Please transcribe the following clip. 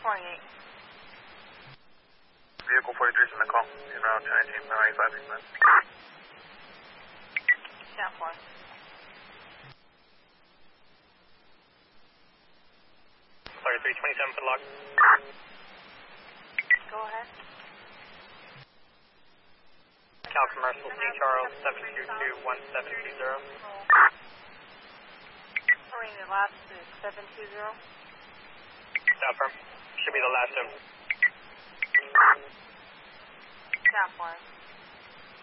28. Vehicle 43 is in the call. En route to 1995 Eastman. Down 4. 4327 for the log. Go ahead. Cal Commercial C. Charles 7221720. Ring the last is 720. Affirm. Should be the last of. Down 4.